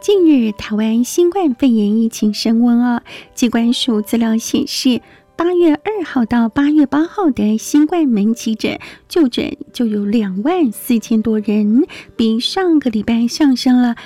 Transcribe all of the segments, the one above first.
近日，台湾新冠肺炎疫情升温疾管署资料显示，8月2号到8月8号的新冠门急诊就诊就有24000多人，比上个礼拜上升了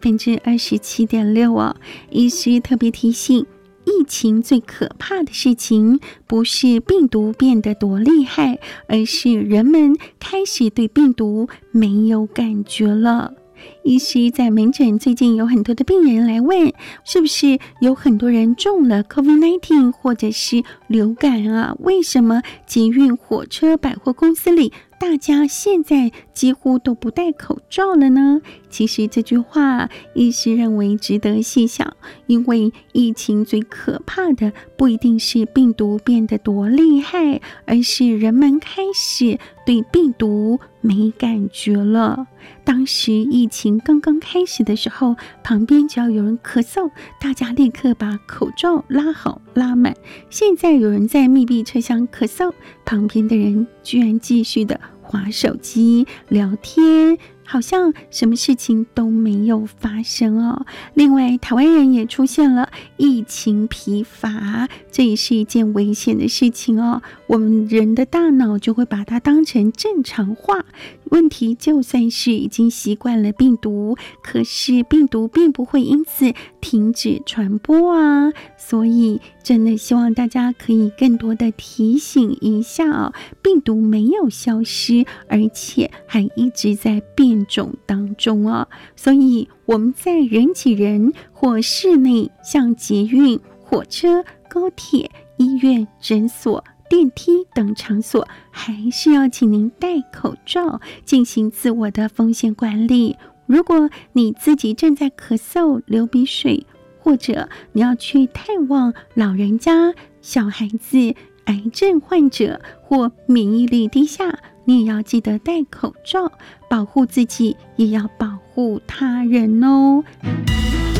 27.6%。医师特别提醒，疫情最可怕的事情不是病毒变得多厉害，而是人们开始对病毒没有感觉了。医师在门诊最近有很多的病人来问，是不是有很多人中了 COVID-19 或者是流感为什么捷运、火车、百货公司里大家现在几乎都不戴口罩了呢？其实这句话医师认为值得细想，因为疫情最可怕的不一定是病毒变得多厉害，而是人们开始对病毒没感觉了。当时疫情刚刚开始的时候，旁边只要有人咳嗽，大家立刻把口罩拉好拉满。现在有人在密闭车厢咳嗽，旁边的人居然继续的滑手机聊天，好像什么事情都没有发生另外，台湾人也出现了疫情疲乏，这也是一件危险的事情我们人的大脑就会把它当成正常化。问题就算是已经习惯了病毒，可是病毒并不会因此停止传播所以真的希望大家可以更多的提醒一下病毒没有消失，而且还一直在变种当中所以我们在人挤人或室内，像捷运、火车、高铁、医院、诊所、电梯等场所，还是要请您戴口罩，进行自我的风险管理。如果你自己正在咳嗽、流鼻水，或者你要去探望老人家、小孩子、癌症患者或免疫力低下，你也要记得戴口罩，保护自己，也要保护他人